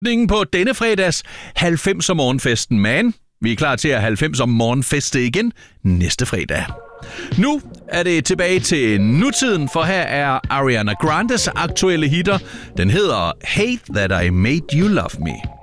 På denne fredags 90'er morgenfesten, man. Vi er klar til at 90'er morgenfeste igen næste fredag. Nu er det tilbage til nutiden, for her er Ariana Grandes aktuelle hitter. Den hedder Hate That I Made You Love Me.